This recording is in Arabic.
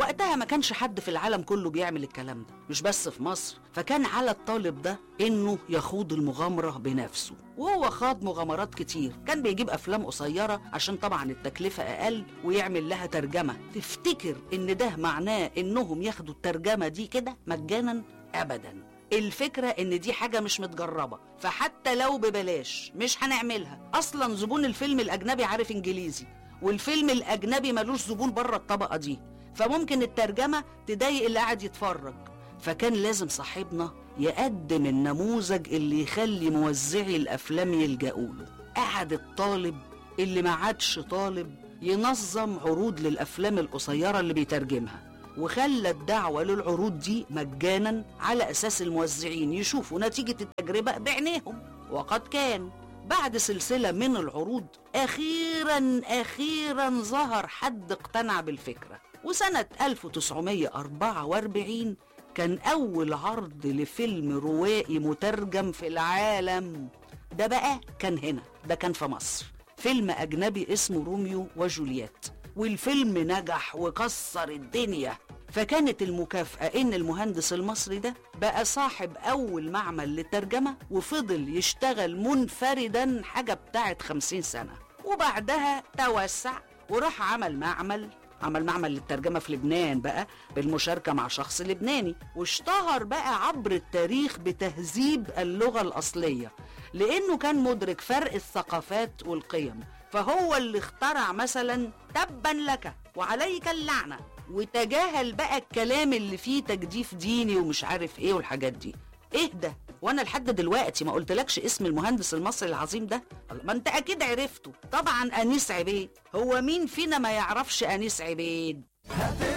وقتها ما كانش حد في العالم كله بيعمل الكلام ده، مش بس في مصر. فكان على الطالب ده انه يخوض المغامرة بنفسه، وهو خاض مغامرات كتير. كان بيجيب افلام قصيرة عشان طبعا التكلفة اقل ويعمل لها ترجمة. تفتكر ان ده معناه انهم ياخدوا الترجمة دي كده مجانا؟ ابدا. الفكرة ان دي حاجة مش متجربة، فحتى لو ببلاش مش هنعملها. اصلا زبون الفيلم الاجنبي عارف انجليزي، والفيلم الاجنبي ملوش زبون بره الطبقة دي، فممكن الترجمة تضايق اللي قاعد يتفرج. فكان لازم صاحبنا يقدم النموذج اللي يخلي موزعي الافلام يلجأوا له. قعد الطالب اللي ما عادش طالب ينظم عروض للافلام القصيرة اللي بيترجمها، وخلى الدعوة للعروض دي مجانا على أساس الموزعين يشوفوا نتيجة التجربة بعينيهم. وقد كان بعد سلسلة من العروض أخيراً ظهر حد اقتنع بالفكرة. وسنة 1944 كان أول عرض لفيلم روائي مترجم في العالم. ده بقى كان هنا، ده كان في مصر، فيلم أجنبي اسمه روميو وجولييت، والفيلم نجح وكسر الدنيا. فكانت المكافأة إن المهندس المصري ده بقى صاحب أول معمل للترجمة، وفضل يشتغل منفرداً حاجة بتاعت 50 سنة. وبعدها توسع وراح عمل معمل للترجمة في لبنان بقى بالمشاركة مع شخص لبناني، واشتهر بقى عبر التاريخ بتهذيب اللغة الأصلية، لأنه كان مدرك فرق الثقافات والقيم. فهو اللي اخترع مثلا تبا لك وعليك اللعنة، وتجاهل بقى الكلام اللي فيه تجديف ديني ومش عارف ايه والحاجات دي. ايه ده؟ وانا لحد دلوقتي ما قلتلكش اسم المهندس المصري العظيم ده؟ ما انت اكيد عرفته طبعا، أنيس عبيد. هو مين فينا ما يعرفش أنيس عبيد؟